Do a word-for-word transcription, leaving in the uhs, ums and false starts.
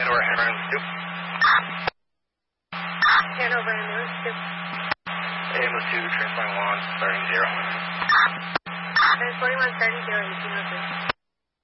Hanover, Hanover, two. Hanover, Ambulance two. Ambulance two, transporting one, starting zero. Transporting one, starting zero, eighteen oh three.